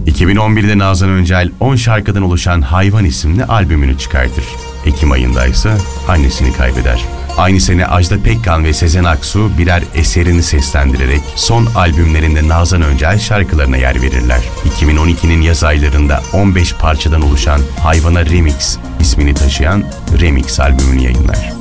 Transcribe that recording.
2011'de Nazan Öncel 10 şarkıdan oluşan Hayvan isimli albümünü çıkartır. Ekim ayında ise annesini kaybeder. Aynı sene Ajda Pekkan ve Sezen Aksu birer eserini seslendirerek son albümlerinde Nazan Öncel şarkılarına yer verirler. 2012'nin yaz aylarında 15 parçadan oluşan Hayvan'a Remix ismini taşıyan Remix albümünü yayınlar.